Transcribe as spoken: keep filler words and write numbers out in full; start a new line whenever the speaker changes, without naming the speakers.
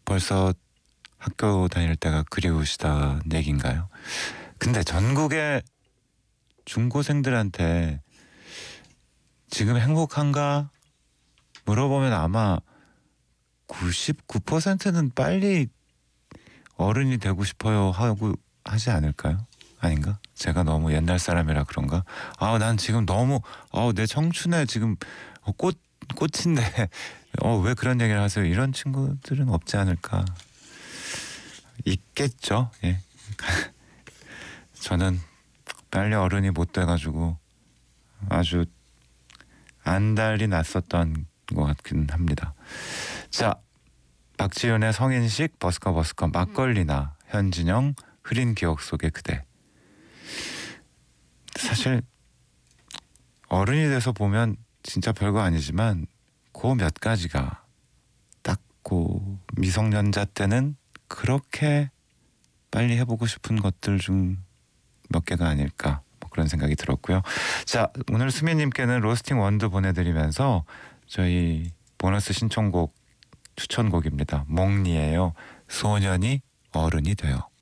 벌써 학교 다닐 때가 그리우시다는 얘기인가요? 근데 전국의 중고생들한테 지금 행복한가 물어보면 아마 구십구 퍼센트는 빨리 어른이 되고 싶어요 하고 하지 않을까요? 아닌가? 제가 너무 옛날 사람이라 그런가? 아, 난 지금 너무 어, 내 청춘에 지금 어, 꽃 꽃인데 어, 왜 그런 얘기를 하세요? 이런 친구들은 없지 않을까? 있겠죠. 예. 저는 빨리 어른이 못 돼가지고 아주 안달이 났었던 것 같긴 합니다. 자, 박지윤의 성인식 버스커 버스커 막걸리나 현진영 흐린 기억 속의 그대. 사실 어른이 돼서 보면 진짜 별거 아니지만 그 몇 가지가 딱 그 미성년자 때는 그렇게 빨리 해보고 싶은 것들 중 몇 개가 아닐까 뭐 그런 생각이 들었고요. 자, 오늘 수미님께는 로스팅 원두 보내드리면서 저희 보너스 신청곡 추천곡입니다. 몽니예요. 소년이 어른이 돼요.